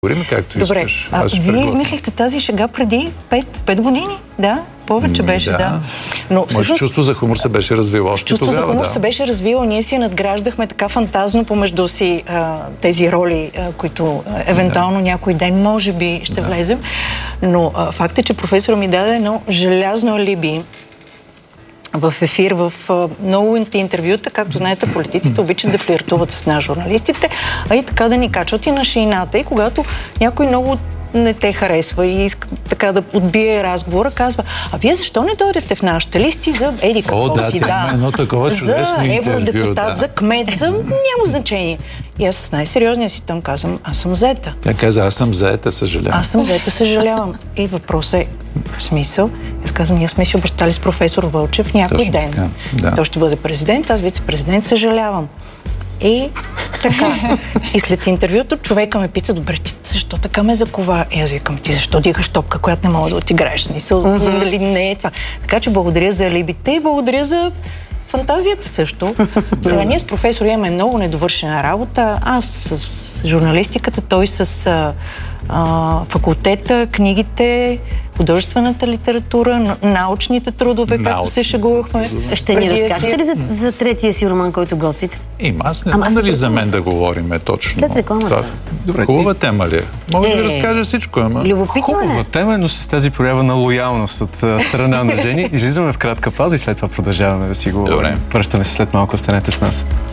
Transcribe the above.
както Добре, искаш. Вие измислихте тази шега преди 5 години? Да, повече беше, да. Но всъщност чувство за хумор се беше развило още чувство тогава. За хумор се беше развило. Ние си надграждахме така фантазно помежду си тези роли, които евентуално някой ден може би ще влезем. Но факт е, че професор ми даде едно желязно алиби в ефир, в многоите интервюта, както знаете, политиците обичат да флиртуват с нас, журналистите, а и така да ни качват и на шейната. И когато някой много не те харесва и иска така да отбие разговора, казва: а вие защо не дойдете в нашите листи за еди какво си? Едно такова чудесно интервю, евродепутат, за кмет, за няма значение. И аз с най-сериозния си тон казвам: аз съм заета. Тя каза: аз съм заета, съжалявам. Аз съм заета, съжалявам. И въпросът е в смисъл. Аз казвам: ние сме си обръщали с професор Вълчев някой ден. Той ще бъде президент, аз вице-президент, съжалявам. И така. И след интервюто човека ме пита: добре, ти защо така ме закова? И аз викам: ти защо дигаш топка, която не мога да отиграеш? Дали не е това? Така че благодаря за алибите и благодаря за фантазията също. Сега ние с професор имаме много недовършена работа. Аз с журналистиката, той с факултета, книгите, художествената литература, научните трудове, както се шегувахме. Ще ни разкажете ли за третия си роман, който готвите? Аз не знам дали за мен да говорим точно. След рекламата. Хубава тема ли е? Мога да ви разкажа всичко, ама... Хубава тема, но с тази проява на лоялност от страна на жени. Излизаме в кратка пауза и след това продължаваме да си говорим. Връщаме се след малко, останете с нас.